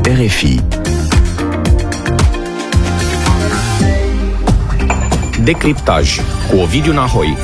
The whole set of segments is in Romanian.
RFI. Decriptaj cu Ovidiu Nahoi.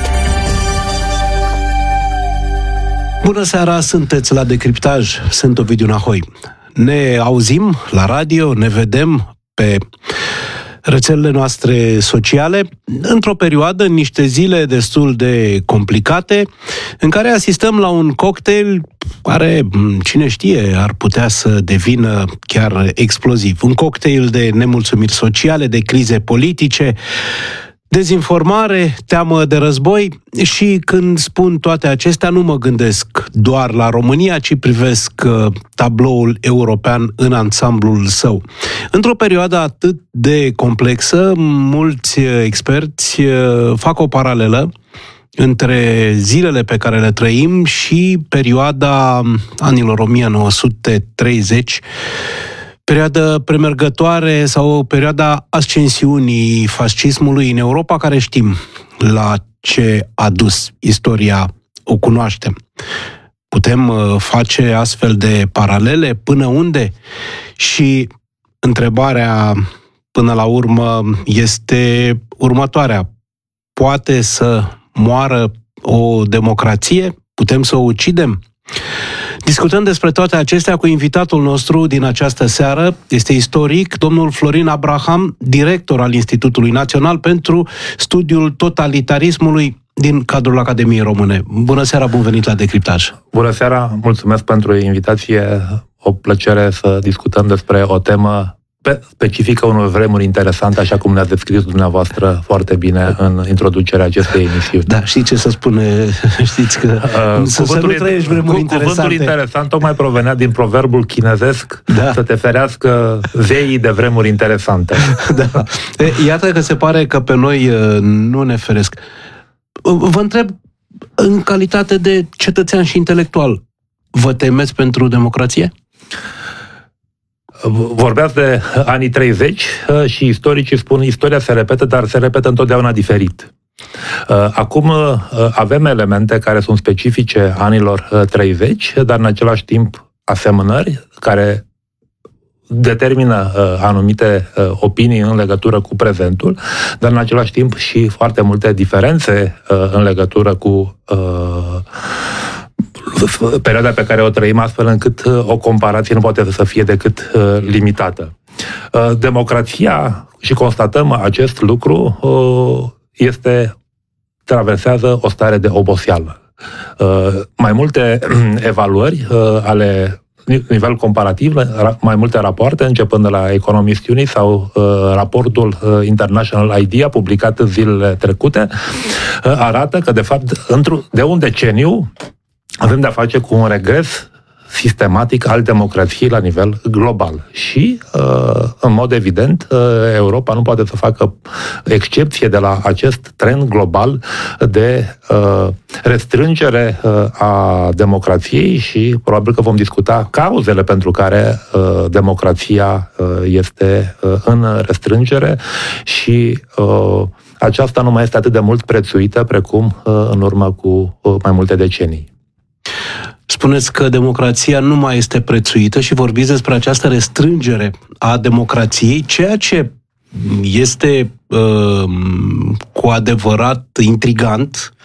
Bună seara, sunteți la Decriptaj, sunt Ovidiu Nahoi. Ne auzim la radio, ne vedem pe rețelele noastre sociale, într-o perioadă, în niște zile destul de complicate, în care asistăm la un cocktail care, cine știe, ar putea să devină chiar exploziv. Un cocktail de nemulțumiri sociale, de crize politice, dezinformare, teamă de război și când spun toate acestea nu mă gândesc doar la România, ci privesc tabloul european în ansamblul său. Într-o perioadă atât de complexă, mulți experți fac o paralelă între zilele pe care le trăim și perioada anilor 1930, perioada premergătoare sau perioada ascensiunii fascismului în Europa, care știm la ce a dus. Istoria o cunoaștem. Putem face astfel de paralele? Până unde? Și întrebarea până la urmă este următoarea. Poate să moară o democrație? Putem să o ucidem? Discutăm despre toate acestea cu invitatul nostru din această seară. Este istoric, domnul Florin Abraham, director al Institutului Național pentru Studiul Totalitarismului din cadrul Academiei Române. Bună seara, bun venit la Decriptaj. Bună seara, mulțumesc pentru invitație. O plăcere să discutăm despre o temă specifică unor vremuri interesante, așa cum ne-ați descris dumneavoastră foarte bine în introducerea acestei emisiuni. Da, știi ce să spune? Știți că să nu trăiești vremuri interesante. Cuvântul interesant tocmai provenea din proverbul chinezesc, să te ferească zeii de vremuri interesante. Da. Iată că se pare că pe noi nu ne feresc. Vă întreb, în calitate de cetățean și intelectual, vă temeți pentru democrație? Vorbeați de anii 30 și istoricii spun istoria se repetă, dar se repetă întotdeauna diferit. Acum avem elemente care sunt specifice anilor 30, dar în același timp asemănări care determină anumite opinii în legătură cu prezentul, dar în același timp și foarte multe diferențe în legătură cu perioada pe care o trăim, astfel încât o comparație nu poate să fie decât limitată. Democrația, și constatăm acest lucru, traversează o stare de oboseală. Mai multe evaluări ale nivel comparativ, mai multe rapoarte, începând de la Economist Unit sau raportul International IDEA, publicat în zilele trecute, arată că, de fapt, de un deceniu avem de-a face cu un regres sistematic al democrației la nivel global. Și, în mod evident, Europa nu poate să facă excepție de la acest trend global de restrângere a democrației și probabil că vom discuta cauzele pentru care democrația este în restrângere și aceasta nu mai este atât de mult prețuită precum în urmă cu mai multe decenii. Spuneți că democrația nu mai este prețuită și vorbiți despre această restrângere a democrației, ceea ce este cu adevărat intrigant.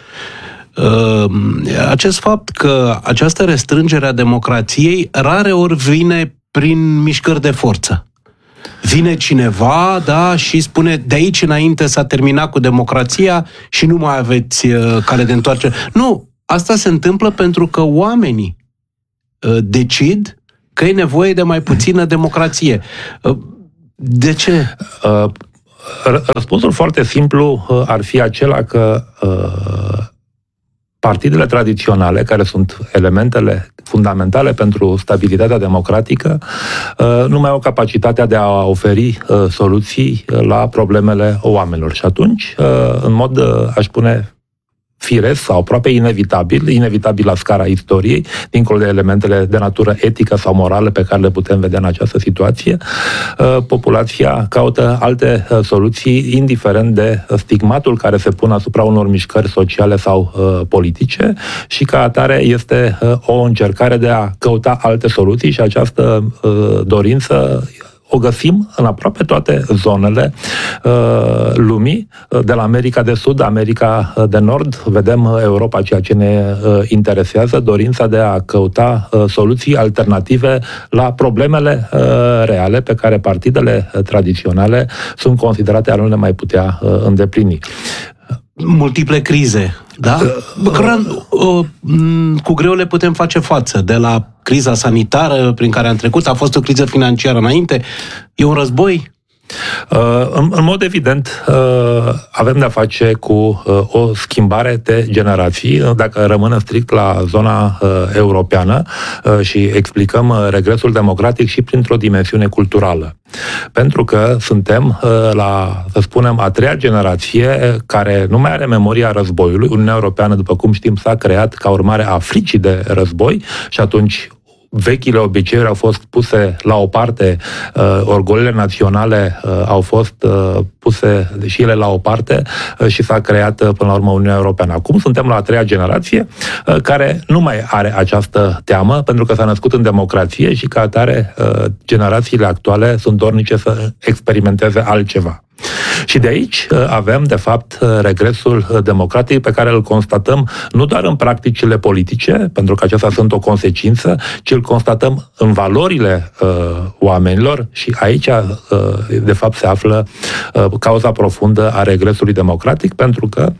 Acest fapt că această restrângere a democrației rareori vine prin mișcări de forță. Vine cineva, și spune de aici înainte s-a terminat cu democrația și nu mai aveți cale de întoarcere. Nu! Asta se întâmplă pentru că oamenii decid că e nevoie de mai puțină democrație. De ce? Răspunsul foarte simplu ar fi acela că partidele tradiționale, care sunt elementele fundamentale pentru stabilitatea democratică, nu mai au capacitatea de a oferi soluții la problemele oamenilor. Și atunci, în mod, aș spune, firesc sau aproape inevitabil la scara istoriei, dincolo de elementele de natură etică sau morală pe care le putem vedea în această situație. Populația caută alte soluții, indiferent de stigmatul care se pune asupra unor mișcări sociale sau politice, și ca atare este o încercare de a căuta alte soluții, și această dorință o găsim în aproape toate zonele lumii, de la America de Sud, America de Nord, vedem Europa, ceea ce ne interesează, dorința de a căuta soluții alternative la problemele reale pe care partidele tradiționale sunt considerate a nu le mai putea îndeplini. Multiple crize, da? Cu greu le putem face față. De la criza sanitară prin care am trecut, a fost o criză financiară înainte, e un război? În mod evident, avem de-a face cu o schimbare de generații, dacă rămânem strict la zona europeană și explicăm regresul democratic și printr-o dimensiune culturală. Pentru că suntem la, să spunem, a treia generație care nu mai are memoria războiului. Uniunea Europeană, după cum știm, s-a creat ca urmare a fricii de război și atunci vechile obiceiuri au fost puse la o parte, orgoliile naționale au fost puse și ele la o parte și s-a creat până la urmă Uniunea Europeană. Acum suntem la a treia generație care nu mai are această teamă, pentru că s-a născut în democrație și ca atare generațiile actuale sunt dornice să experimenteze altceva. Și de aici avem, de fapt, regresul democratic pe care îl constatăm nu doar în practicile politice, pentru că acestea sunt o consecință, ci îl constatăm în valorile oamenilor și aici, de fapt, se află cauza profundă a regresului democratic, pentru că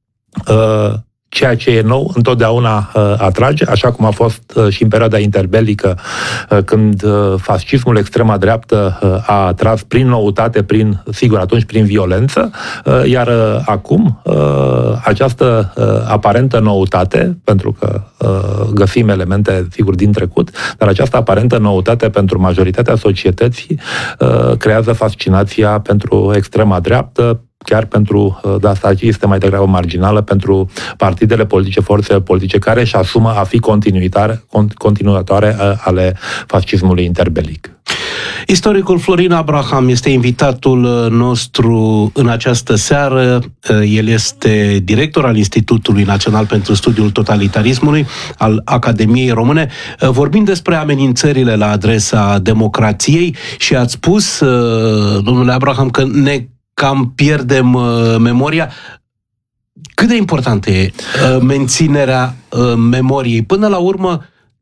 ceea ce e nou întotdeauna atrage, așa cum a fost și în perioada interbelică, când fascismul, extrema dreaptă, a atras prin noutate, sigur, atunci prin violență, iar acum această aparentă noutate, pentru că găsim elemente, sigur, din trecut, dar această aparentă noutate pentru majoritatea societății creează fascinația pentru extrema dreaptă, chiar pentru, asta este mai degrabă marginală, pentru partidele politice, forțele politice care își asumă a fi continuatoare ale fascismului interbelic. Istoricul Florin Abraham este invitatul nostru în această seară. El este director al Institutului Național pentru Studiul Totalitarismului, al Academiei Române. Vorbim despre amenințările la adresa democrației și ați spus, domnule Abraham, că ne cam pierdem memoria. Cât de importantă e menținerea memoriei? Până la urmă,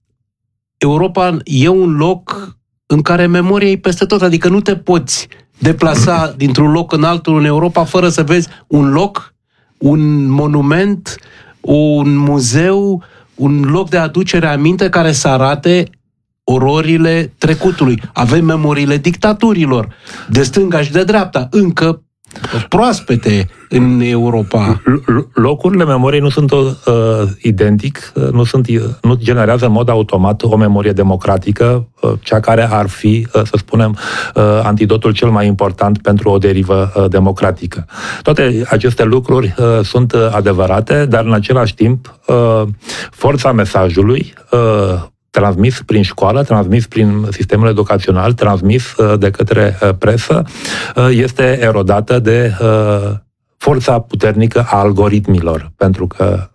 Europa e un loc în care memoria e peste tot, adică nu te poți deplasa dintr-un loc în altul în Europa fără să vezi un loc, un monument, un muzeu, un loc de aducere aminte care să arate ororile trecutului. Avem memoriile dictaturilor, de stânga și de dreapta, încă proaspete în Europa. Locurile memoriei nu sunt identic, nu generează în mod automat o memorie democratică, cea care ar fi, să spunem, antidotul cel mai important pentru o derivă democratică. Toate aceste lucruri sunt adevărate, dar în același timp forța mesajului transmis prin școală, transmis prin sistemul educațional, transmis de către presă, este erodată de forța puternică a algoritmilor, pentru că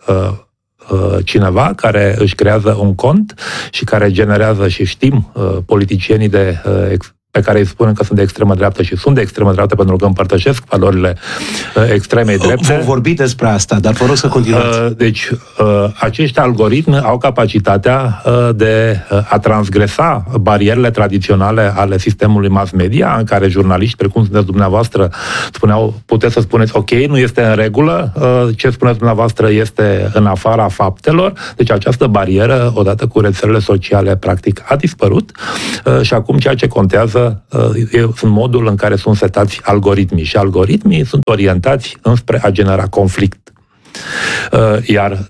cineva care își creează un cont și care generează, și știm, politicienii pe care îi spunem că sunt de extremă dreaptă și sunt de extremă dreaptă pentru că împărtășesc valorile extremei drepte. Vom vorbi despre asta, dar vă rog să continuați. Deci, acești algoritmi au capacitatea de a transgresa barierele tradiționale ale sistemului mass media, în care jurnaliști, precum sunteți dumneavoastră, puteți să spuneți, ok, nu este în regulă, ce spuneți dumneavoastră este în afara faptelor. Deci această barieră, odată cu rețelele sociale, practic a dispărut și acum ceea ce contează sunt modul în care sunt setați algoritmii și algoritmii sunt orientați înspre a genera conflict. Iar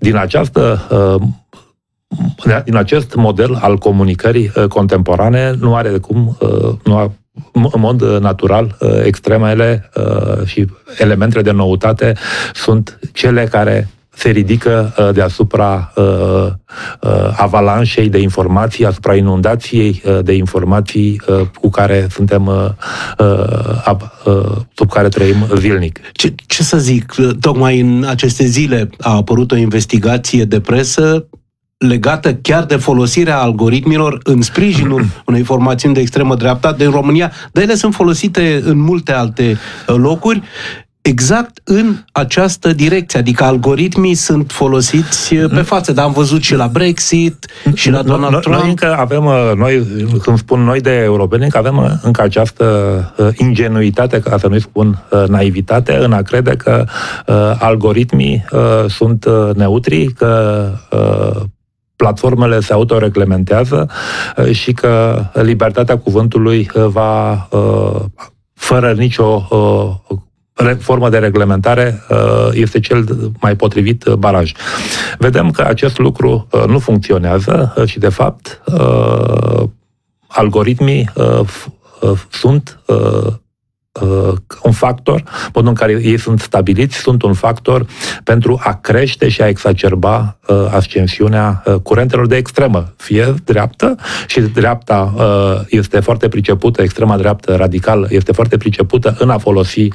din acest model al comunicării contemporane nu are de cum, în mod natural, extremele și elementele de noutate sunt cele care se ridică deasupra avalanșei de informații, asupra inundației de informații cu care suntem, sub care trăim zilnic. Ce să zic, tocmai în aceste zile a apărut o investigație de presă legată chiar de folosirea algoritmilor în sprijinul unei formațiuni de extremă dreapta din România, dar ele sunt folosite în multe alte locuri, exact în această direcție, adică algoritmii sunt folosiți pe față, dar am văzut și la Brexit, și la Donald Trump. Noi încă avem, când spun noi de europeni, că avem încă această ingenuitate, ca să nu-i spun naivitate, în a crede că algoritmii sunt neutri, că platformele se autoreglementează și că libertatea cuvântului va, fără nicio formă de reglementare, este cel mai potrivit baraj. Vedem că acest lucru nu funcționează și, de fapt, algoritmii sunt un factor, modul în care ei sunt stabiliți, sunt un factor pentru a crește și a exacerba ascensiunea curentelor de extremă, fie dreaptă, și dreapta este foarte pricepută, extrema dreaptă radicală este foarte pricepută în a folosi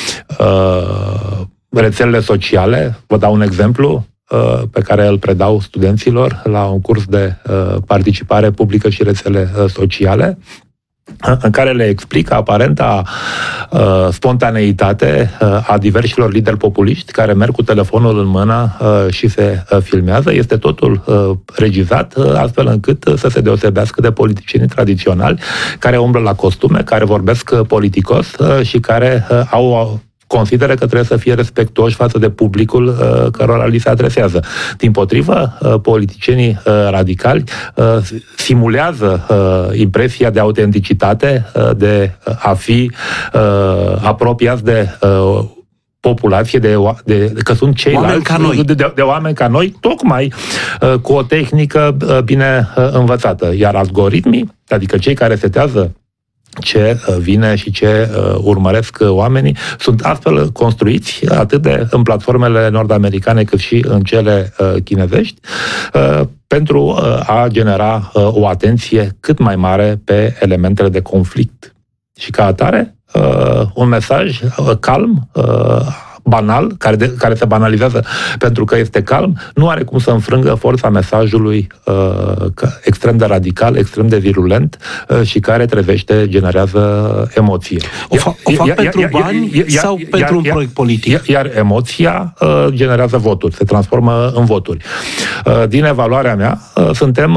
rețelele sociale. Vă dau un exemplu pe care îl predau studenților la un curs de participare publică și rețele sociale, în care le explică aparenta spontaneitate a diversilor lideri populiști care merg cu telefonul în mână și se filmează. Este totul regizat astfel încât să se deosebească de politicienii tradiționali care umblă la costume, care vorbesc politicos și care consideră că trebuie să fie respectuoși față de publicul cărora li se adresează. Dimpotrivă, politicienii radicali simulează impresia de autenticitate, de a fi apropiați de populație, că sunt ceilalți, de oameni ca noi, tocmai cu o tehnică bine învățată. Iar algoritmii, adică cei care setează ce vine și ce urmăresc oamenii, sunt astfel construiți atât în platformele nord-americane cât și în cele chinezești, pentru a genera o atenție cât mai mare pe elementele de conflict. Și ca atare, un mesaj calm, banal, care se banalizează pentru că este calm, nu are cum să înfrângă forța mesajului extrem de radical, extrem de virulent și care trezește, generează emoție. O fac pentru bani sau pentru un proiect politic? Iar emoția generează voturi, se transformă în voturi. Din evaluarea mea, suntem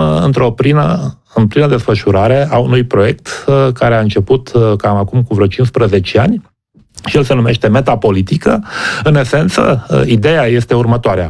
în plină desfășurare a unui proiect care a început cam acum cu vreo 15 ani, și el se numește metapolitică. În esență, ideea este următoarea.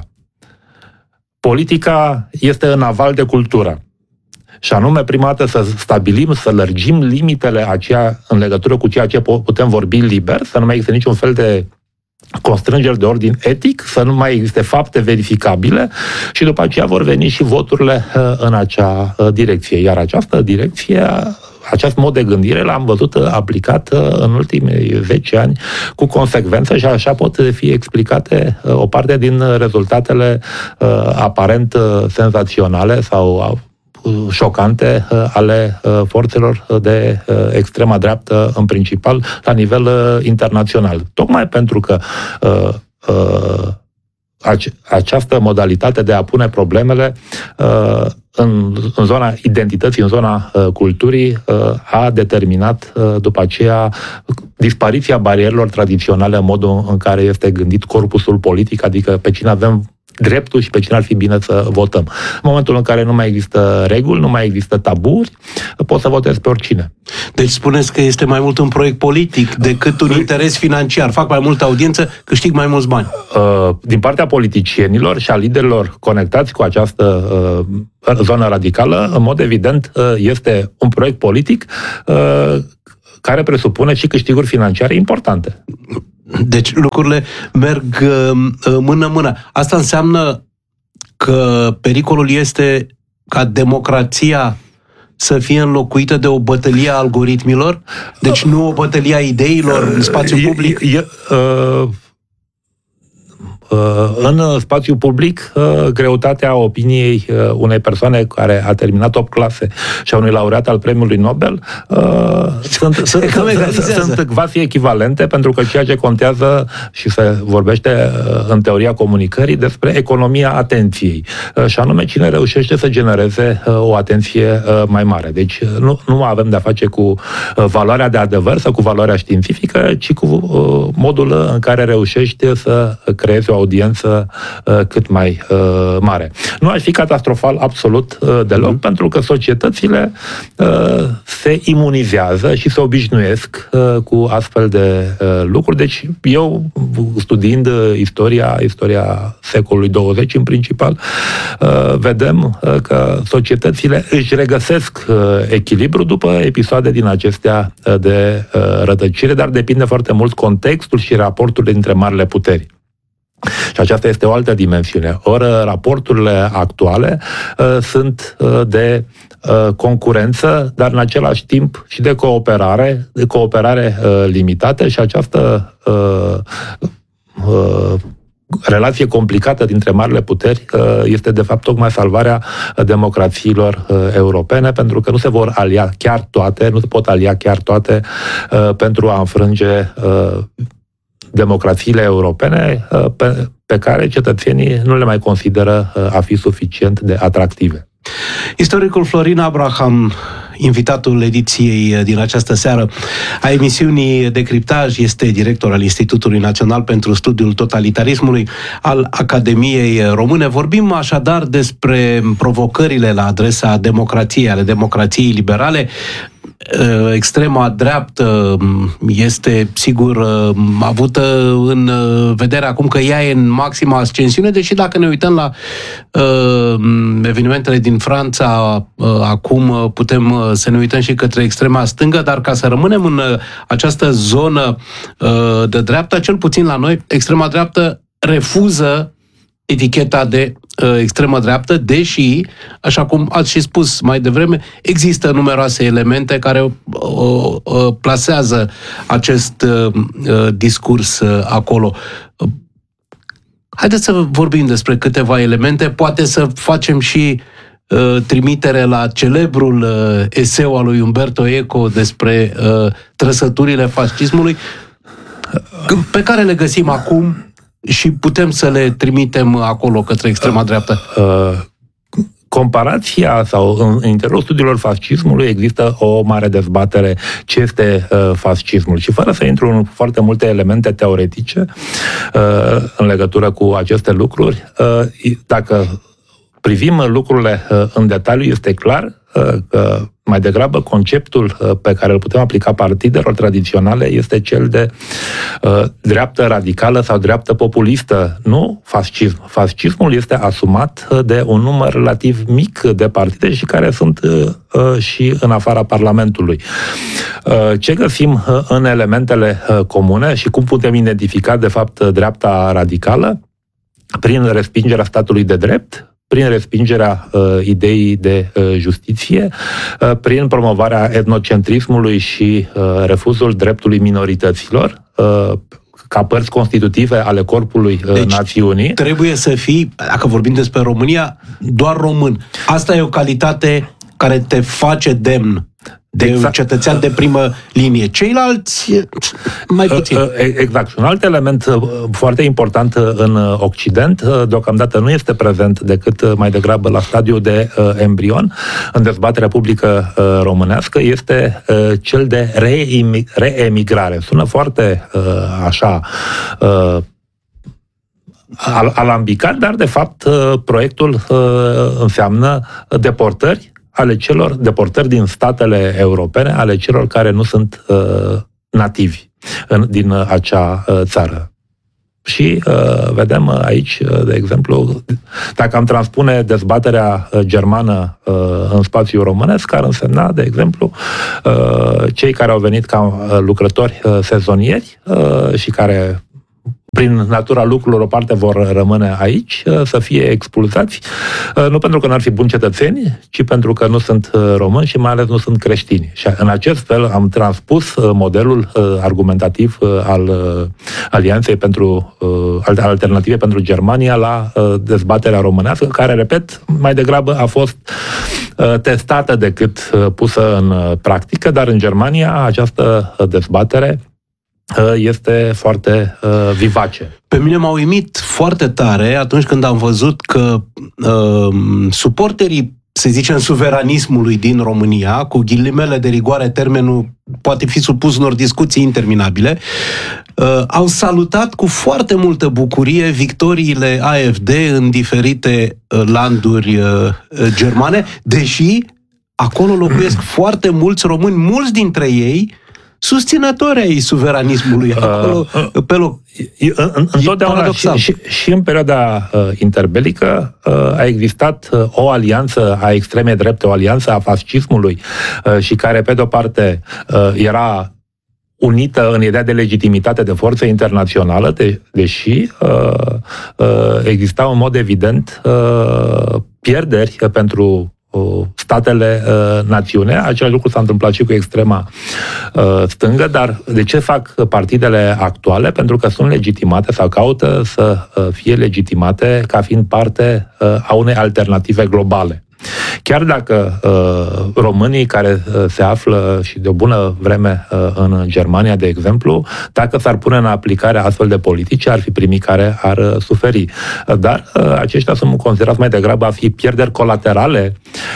Politica este în aval de cultură. Și anume, prima dată să stabilim, să lărgim limitele în legătură cu ceea ce putem vorbi liber, să nu mai existe niciun fel de constrângeri de ordin etic, să nu mai existe fapte verificabile și după aceea vor veni și voturile în acea direcție. Iar această direcție, acest mod de gândire l-am văzut aplicat în ultimii 10 ani cu consecvență și așa pot fi explicate o parte din rezultatele aparent senzaționale sau șocante ale forțelor de extrema dreaptă în principal la nivel internațional. Tocmai pentru că această modalitate de a pune problemele în zona identității, în zona culturii, a determinat după aceea dispariția barierelor tradiționale în modul în care este gândit corpusul politic, adică pe cine avem dreptul și pe cine ar fi bine să votăm. În momentul în care nu mai există reguli, nu mai există taburi, poți să votezi pe oricine. Deci spuneți că este mai mult un proiect politic decât un interes financiar. Fac mai multă audiență, câștig mai mulți bani. Din partea politicienilor și a liderilor conectați cu această zonă radicală, în mod evident, este un proiect politic care presupune și câștiguri financiare importante. Deci lucrurile merg mână-mână. Asta înseamnă că pericolul este ca democrația să fie înlocuită de o bătălie a algoritmilor? Deci nu o bătălie a ideilor în spațiu public? În spațiu public, greutatea opiniei unei persoane care a terminat 8 clase și a unui laureat al premiului Nobel sunt quasi echivalente, pentru că ceea ce contează și se vorbește în teoria comunicării despre economia atenției, și anume cine reușește să genereze o atenție mai mare. Deci nu avem de-a face cu valoarea de adevăr sau cu valoarea științifică, ci cu modul în care reușești să creezi o audiență cât mai mare. Nu aș fi catastrofal absolut deloc, pentru că societățile se imunizează și se obișnuiesc cu astfel de lucruri. Deci eu, studiind istoria secolului 20 în principal, vedem că societățile își regăsesc echilibru după episoade din acestea de rătăcire, dar depinde foarte mult contextul și raportul dintre marile puteri. Și aceasta este o altă dimensiune. Ori raporturile actuale sunt de concurență, dar în același timp și de cooperare limitată, și această relație complicată dintre marile puteri este de fapt tocmai salvarea democrațiilor europene, pentru că nu se vor alia chiar toate, nu se pot alia chiar toate pentru a înfrânge democrațiile europene pe care cetățenii nu le mai consideră a fi suficient de atractive. Istoricul Florin Abraham, invitatul ediției din această seară a emisiunii Decriptaj, este director al Institutului Național pentru Studiul Totalitarismului al Academiei Române. Vorbim așadar despre provocările la adresa democrației, ale democrației liberale. Extrema dreaptă este, sigur, avută în vedere acum că ea e în maximă ascensiune, deși dacă ne uităm la evenimentele din Franța, acum putem să ne uităm și către extrema stângă, dar ca să rămânem în această zonă de dreapta, cel puțin la noi, extrema dreaptă refuză eticheta de extremă dreaptă, deși, așa cum ați și spus mai devreme, există numeroase elemente care plasează acest discurs acolo. Haideți să vorbim despre câteva elemente, poate să facem și trimitere la celebrul eseu al lui Umberto Eco despre trăsăturile fascismului, pe care le găsim acum și putem să le trimitem acolo către extrema dreaptă. Comparația sau în interiorul studiilor fascismului există o mare dezbatere ce este fascismul, și fără să intru în foarte multe elemente teoretice în legătură cu aceste lucruri, dacă privim lucrurile în detaliu, este clar că mai degrabă conceptul pe care îl putem aplica partidelor tradiționale este cel de dreaptă radicală sau dreaptă populistă, nu fascism. Fascismul este asumat de un număr relativ mic de partide și care sunt și în afara Parlamentului. Ce găsim în elementele comune și cum putem identifica de fapt dreapta radicală? Prin respingerea statului de drept, prin respingerea ideii de justiție, prin promovarea etnocentrismului și refuzul dreptului minorităților ca părți constitutive ale corpului națiunii. Trebuie să fii, dacă vorbim despre România, doar român. Asta e o calitate care te face demn de un cetățean de primă linie. Ceilalți, mai puțin. Exact. Și un alt element foarte important în Occident, deocamdată nu este prezent decât mai degrabă la stadiul de embrion în dezbaterea publică românească, este cel de reemigrare. Sună foarte așa alambicat, dar de fapt proiectul înseamnă deportări deportări din statele europene, ale celor care nu sunt nativi din acea țară. Și vedem aici, de exemplu, dacă am transpune dezbaterea germană în spațiul românesc, ar însemna, de exemplu, cei care au venit ca lucrători sezonieri și care prin natura lucrurilor, o parte vor rămâne aici, să fie expulzați, nu pentru că n-ar fi buni cetățeni, ci pentru că nu sunt români și mai ales nu sunt creștini. Și în acest fel am transpus modelul argumentativ al Alianței pentru Alternative pentru Germania la dezbaterea românească, care, repet, mai degrabă a fost testată decât pusă în practică, dar în Germania această dezbatere este foarte vivace. Pe mine m-a uimit foarte tare atunci când am văzut că suporterii, să zicem, suveranismului din România, cu ghilimele de rigoare, termenul poate fi supus unor discuții interminabile, au salutat cu foarte multă bucurie victoriile AfD în diferite landuri germane, deși acolo locuiesc foarte mulți români, mulți dintre ei susținători ai suveranismului acolo pe loc. Întotdeauna și în perioada interbelică a existat o alianță a extremei drepte, o alianță a fascismului și care, pe de-o parte, era unită în ideea de legitimitate de forță internațională, deși exista în mod evident pierderi pentru statele națiune. Același lucru s-a întâmplat și cu extrema stângă, dar de ce fac partidele actuale? Pentru că sunt legitimate sau caută să fie legitimate ca fiind parte a unei alternative globale. Chiar dacă românii care se află și de o bună vreme în Germania, de exemplu, dacă s-ar pune în aplicare astfel de politici, ar fi primii care ar suferi. Dar aceștia sunt considerați mai degrabă a fi pierderi colaterale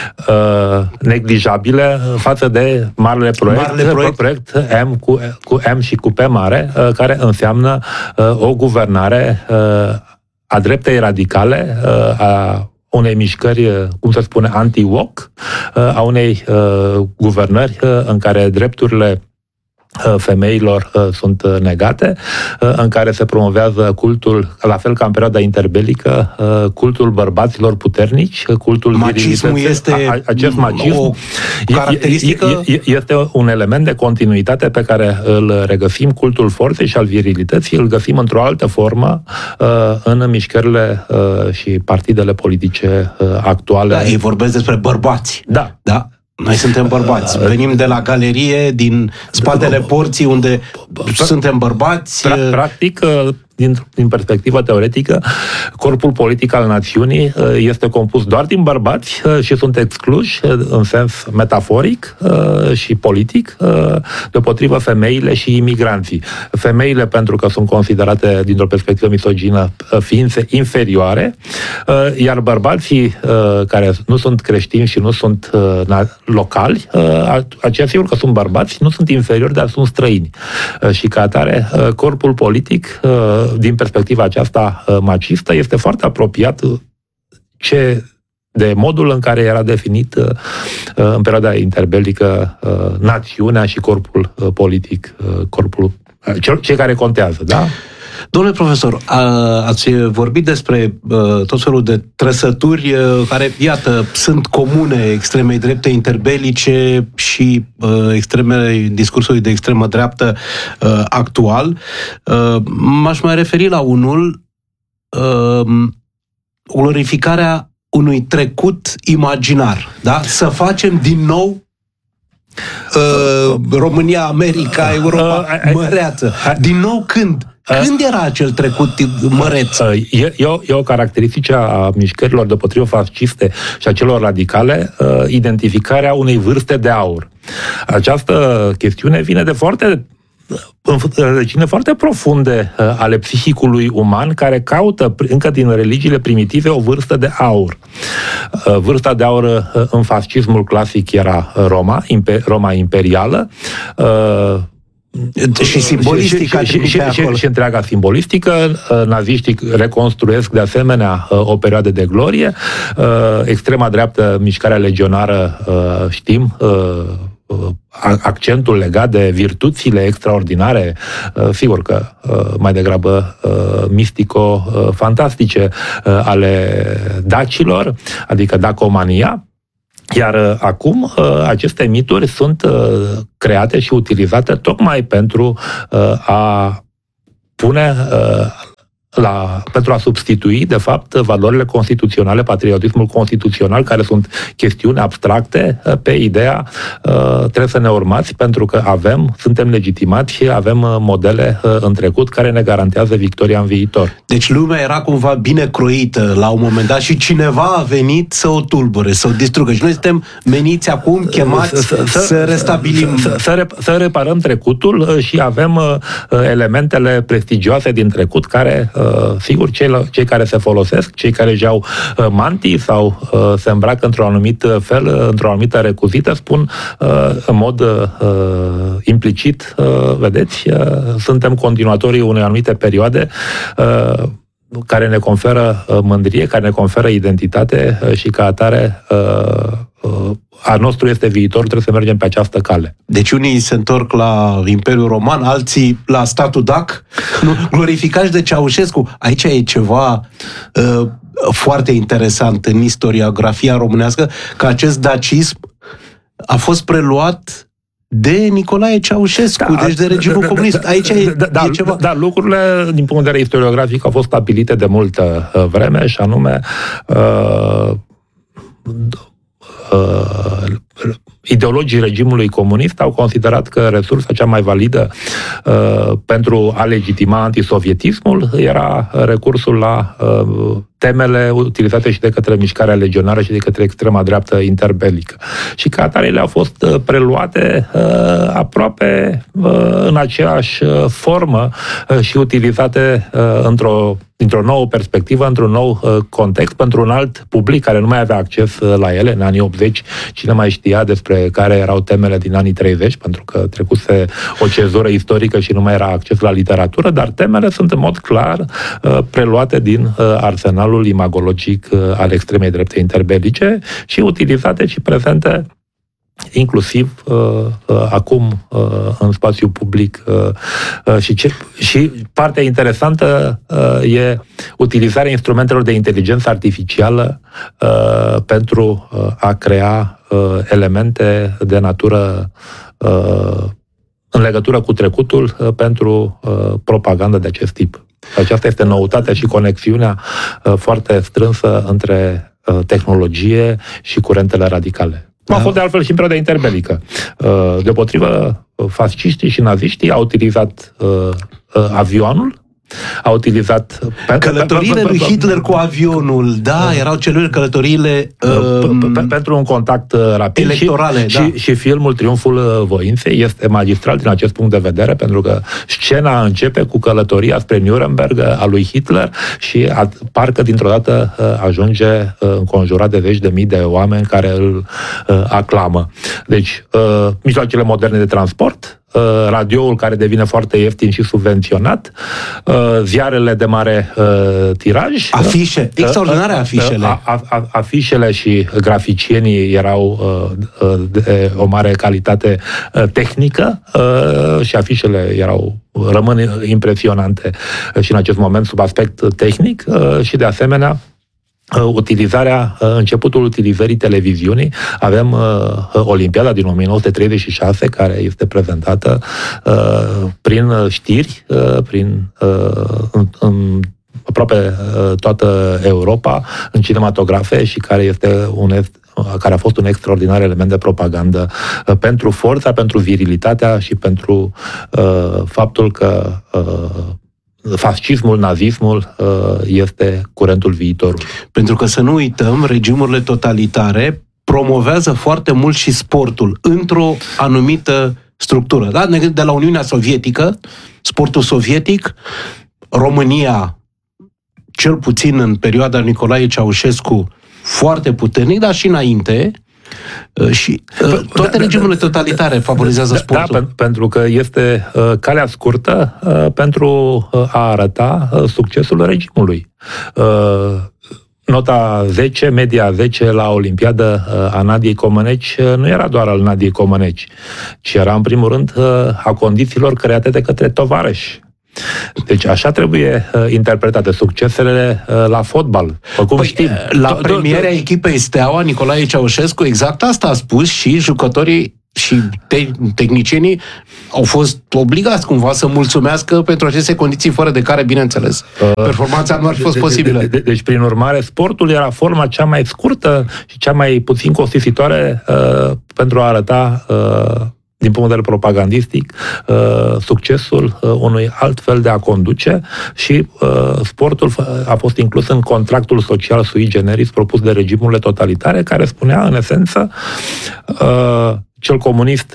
neglijabile față de marele proiect M cu M și cu P mare, care înseamnă o guvernare a dreptei radicale, a unei mișcări, cum se spune, anti-woke, a unei guvernări în care drepturile femeilor sunt negate, în care se promovează cultul, la fel ca în perioada interbelică, cultul bărbaților puternici, cultul virilității. Acest macism o caracteristică? Este un element de continuitate pe care îl regăsim, cultul forței și al virilității, îl găsim într-o altă formă în mișcările și partidele politice actuale. Da, ei vorbesc despre bărbați. Da. Noi suntem bărbați. Venim de la galerie, din spatele porții unde suntem bărbați. Practic, din perspectivă teoretică, corpul politic al națiunii este compus doar din bărbați și sunt excluși în sens metaforic și politic, deopotrivă femeile și imigranții. Femeile pentru că sunt considerate, dintr-o perspectivă misogină, ființe inferioare, iar bărbații care nu sunt creștini și nu sunt locali, aceia sigur că sunt bărbați, nu sunt inferiori, dar sunt străini. Și ca atare, corpul politic din perspectiva aceasta macistă, este foarte apropiat de modul în care era definit în perioada interbelică națiunea și corpul politic, cei care contează, da? Domnule profesor, ați vorbit despre tot felul de trăsături care, iată, sunt comune extremei drepte interbelice și discursului de extremă dreaptă actual. M-aș mai referi la unul, glorificarea unui trecut imaginar, da? Să facem din nou România, America, Europa măreață. Din nou când? Când era acel trecut măreț? E o caracteristică a mișcărilor deopotrivă fasciste și a celor radicale, identificarea unei vârste de aur. Această chestiune vine de rădăcini foarte profunde ale psihicului uman, care caută încă din religiile primitive o vârstă de aur. Vârsta de aur în fascismul clasic era Roma imperială, și simbolistica și întreaga simbolistică. Naziștii reconstruiesc de asemenea o perioadă de glorie. Extrema dreaptă, mișcarea legionară, știm, accentul legat de virtuțile extraordinare, sigur că mai degrabă mistico-fantastice ale dacilor, adică dacomania. Iar acum aceste mituri sunt create și utilizate tocmai pentru a pune pentru a substitui, de fapt, valorile constituționale, patriotismul constituțional, care sunt chestiuni abstracte, pe ideea trebuie să ne urmați pentru că suntem legitimați și avem modele în trecut care ne garantează victoria în viitor. Deci lumea era cumva bine croită la un moment dat și cineva a venit să o tulbure, să o distrugă. Și noi suntem meniți acum, chemați să restabilim... Să reparăm trecutul și avem elementele prestigioase din trecut care... Sigur, cei care se folosesc, cei care își iau mantii sau se îmbracă într-un anumit fel, într-o anumită recuzită, spun în mod implicit, vedeți, suntem continuatorii unei anumite perioade care ne conferă mândrie, care ne conferă identitate și ca atare al nostru este viitor, trebuie să mergem pe această cale. Deci unii se întorc la Imperiul Roman, alții la statul dac, glorificați de Ceaușescu. Aici e ceva foarte interesant în istoriografia românească, că acest dacism a fost preluat de Nicolae Ceaușescu, deci de regimul comunist. Aici e ceva. Da, lucrurile, din punct de vedere istoriografic, au fost stabilite de multă vreme, și anume ideologii regimului comunist au considerat că resursa cea mai validă pentru a legitima antisovietismul era recursul la temele utilizate și de către mișcarea legionară și de către extrema dreaptă interbelică. Și ca atare le-au fost preluate aproape în aceeași formă și utilizate dintr-o nouă perspectivă, într-un nou context, pentru un alt public care nu mai avea acces la ele. În anii 80, cine mai știa despre care erau temele din anii 30, pentru că trecuse o cezură istorică și nu mai era acces la literatură, dar temele sunt în mod clar preluate din arsenalul imagologic al extremei drepte interbelice și utilizate și prezente inclusiv acum în spațiu public. Și partea interesantă e utilizarea instrumentelor de inteligență artificială pentru a crea elemente de natură în legătură cu trecutul pentru propagandă de acest tip. Aceasta este noutatea și conexiunea foarte strânsă între tehnologie și curentele radicale. A fost de altfel și în perioada interbelică. Deopotrivă, fasciștii și naziștii au utilizat avionul, a utilizat... Călătoriile lui Hitler cu avionul, da, erau călătoriile pentru un contact rapid electorale, și filmul Triumful Voinței este magistral din acest punct de vedere, pentru că scena începe cu călătoria spre Nuremberg a lui Hitler și parcă dintr-o dată ajunge înconjurat de zeci de mii de oameni care îl aclamă. Deci, mijloacele moderne de transport, radioul care devine foarte ieftin și subvenționat, ziarele de mare tiraj, afișe, extraordinare afișele. Afișele și graficienii erau de o mare calitate tehnică și afișele rămân impresionante și în acest moment sub aspect tehnic și de asemenea începutul utilizării televiziunii. Avem Olimpiada din 1936, care este prezentată prin știri, în aproape toată Europa, în cinematografe, și care a fost un extraordinar element de propagandă pentru forța, pentru virilitatea și pentru faptul că fascismul, nazismul este curentul viitorului. Pentru că să nu uităm, regimurile totalitare promovează foarte mult și sportul într-o anumită structură. Da? De la Uniunea Sovietică, sportul sovietic, România, cel puțin în perioada Nicolae Ceaușescu, foarte puternic, dar și înainte. Și toate regimurile totalitare favorizează sportul. Da, pentru că este calea scurtă pentru a arăta succesul regimului. Nota 10, media 10 la Olimpiadă a Nadiei Comăneci nu era doar al Nadiei Comăneci, ci era în primul rând a condițiilor create de către tovarăși. Deci așa trebuie interpretate succesele la fotbal. Cum știm. La premierea echipei Steaua, Nicolae Ceaușescu exact asta a spus și jucătorii și tehnicienii au fost obligați cumva să mulțumească pentru aceste condiții, fără de care, bineînțeles, performanța nu ar fi fost posibilă. Deci, prin urmare, sportul era forma cea mai scurtă și cea mai puțin costisitoare pentru a arăta, din punct de vedere propagandistic, succesul unui alt fel de a conduce și sportul a fost inclus în contractul social sui generis propus de regimurile totalitare, care spunea, în esență, cel comunist,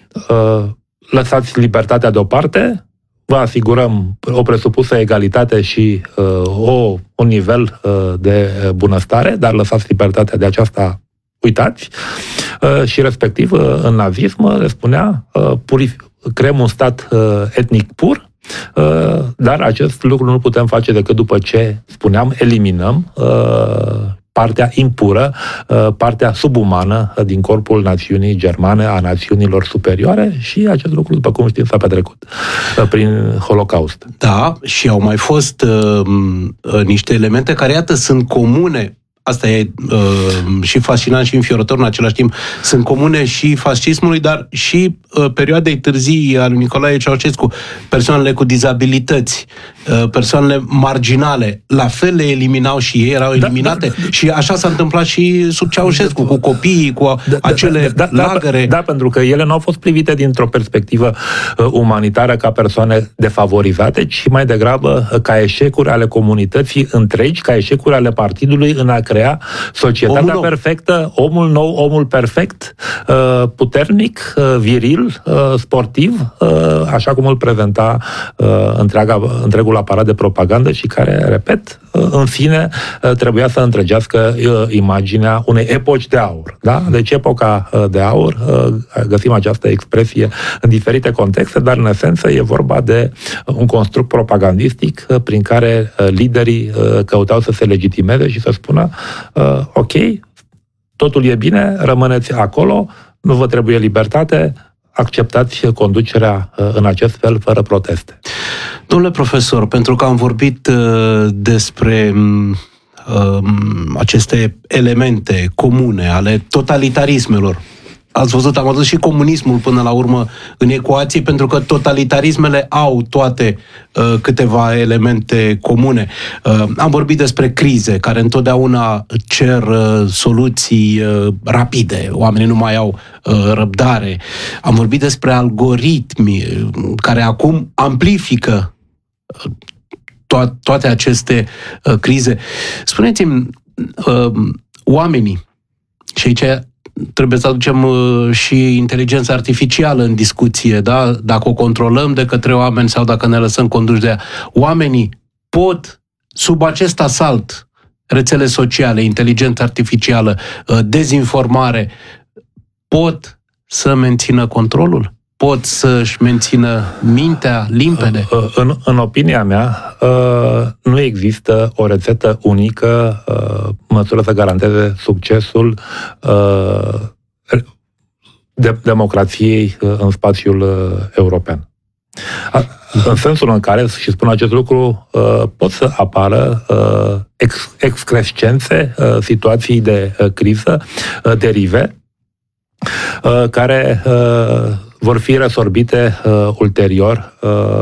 lăsați libertatea deoparte, vă asigurăm o presupusă egalitate și un nivel de bunăstare, dar lăsați libertatea de aceasta, uitați. Și respectiv, în nazism, le spunea, creăm un stat etnic pur, dar acest lucru nu putem face decât după ce, spuneam, eliminăm partea impură, partea subumană din corpul națiunii germane, a națiunilor superioare, și acest lucru, după cum știm, s-a petrecut prin Holocaust. Da, și au mai fost niște elemente care, iată, sunt comune. Asta e și fascinant și înfiorător în același timp. Sunt comune și fascismului, dar și perioadei târzii a lui Nicolae Ceaușescu. Persoanele cu dizabilități, persoanele marginale, la fel le eliminau și ei, erau eliminate. Și așa s-a întâmplat și sub Ceaușescu, cu copiii, cu acele lagăre. Da, pentru că ele nu au fost privite dintr-o perspectivă umanitară ca persoane defavorizate, ci mai degrabă ca eșecuri ale comunității întregi, ca eșecuri ale partidului în a crea societatea perfectă, omul nou, omul perfect, puternic, viril, sportiv, așa cum îl prezenta întregul aparat de propagandă și care, repet, în fine, trebuia să întregească imaginea unei epoci de aur. Da? Deci epoca de aur, găsim această expresie în diferite contexte, dar în esență e vorba de un construct propagandistic prin care liderii căutau să se legitimeze și să spună ok, totul e bine, rămâneți acolo, nu vă trebuie libertate, acceptați conducerea în acest fel, fără proteste. Domnule profesor, pentru că am vorbit despre aceste elemente comune ale totalitarismelor, ați văzut, am adus și comunismul până la urmă în ecuație, pentru că totalitarismele au toate câteva elemente comune. Am vorbit despre crize, care întotdeauna cer soluții rapide. Oamenii nu mai au răbdare. Am vorbit despre algoritmi, care acum amplifică toate aceste crize. Spuneți-mi, oamenii, și aici trebuie să aducem și inteligența artificială în discuție, da? Dacă o controlăm de către oameni sau dacă ne lăsăm conduși de ea. Oamenii pot, sub acest asalt, rețele sociale, inteligență artificială, dezinformare, pot să mențină controlul? Pot să-și mențină mintea limpede? În opinia mea, nu există o rețetă unică măsură să garanteze succesul democrației în spațiul european. În sensul în care, și spun acest lucru, pot să apară excrescențe, situații de criză, derive, care vor fi resorbite ulterior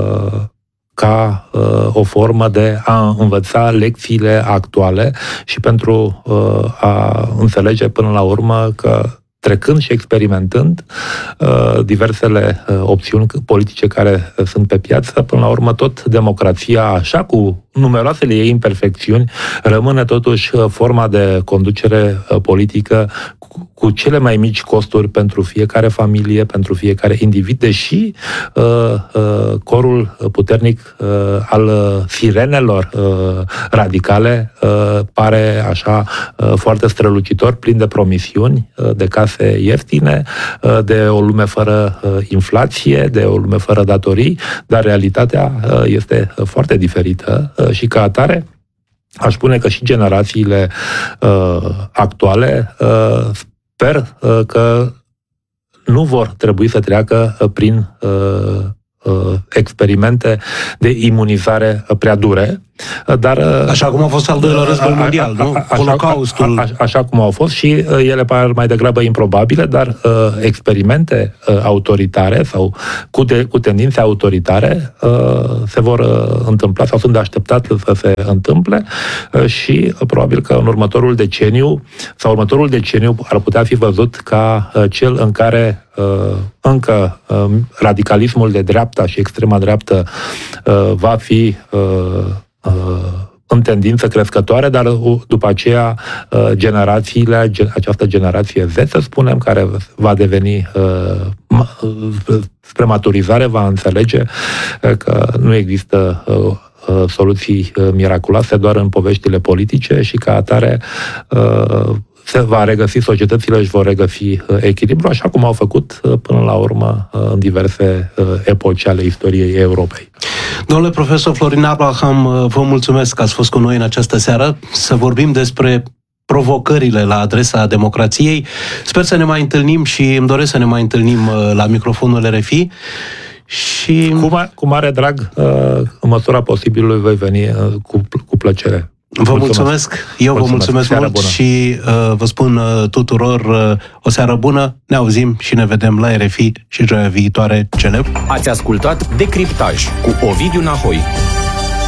ca o formă de a învăța lecțiile actuale și pentru a înțelege până la urmă că, trecând și experimentând diversele opțiuni politice care sunt pe piață, până la urmă tot democrația, așa cu numeroasele ei imperfecțiuni, rămâne totuși forma de conducere politică cu cele mai mici costuri pentru fiecare familie, pentru fiecare individ, deși corul puternic al sirenelor radicale pare așa foarte strălucitor, plin de promisiuni, de case ieftine, de o lume fără inflație, de o lume fără datorii, dar realitatea este foarte diferită și ca atare aș spune că și generațiile actuale sper că nu vor trebui să treacă prin experimente de imunizare prea dure. Dar, așa cum a fost al doilea război mondial, nu? Holocaustul. Așa cum au fost și ele par mai degrabă improbabile, dar experimente autoritare sau cu tendințe autoritare se vor întâmpla sau sunt de așteptat să se întâmple și probabil că în următorul deceniu sau următorul deceniu ar putea fi văzut ca cel în care încă radicalismul de dreapta și extrema dreaptă va fi în tendință crescătoare, dar după aceea această generație Z, să spunem, care va deveni spre maturizare, va înțelege că nu există soluții miraculoase doar în poveștile politice și ca atare se va regăsi, societățile își vor regăsi echilibru, așa cum au făcut până la urmă în diverse epoci ale istoriei Europei. Domnule profesor Florin Abraham, vă mulțumesc că ați fost cu noi în această seară să vorbim despre provocările la adresa democrației. Sper să ne mai întâlnim și îmi doresc să ne mai întâlnim la microfonul RFI. Și cu mare drag, în măsura posibilului, voi veni cu plăcere. Vă mulțumesc. Eu vă mulțumesc mult bună. Și vă spun tuturor o seară bună. Ne auzim și ne vedem la RFI și joia viitoare. Celeb. Ați ascultat Decriptaj cu Ovidiu Nahoi.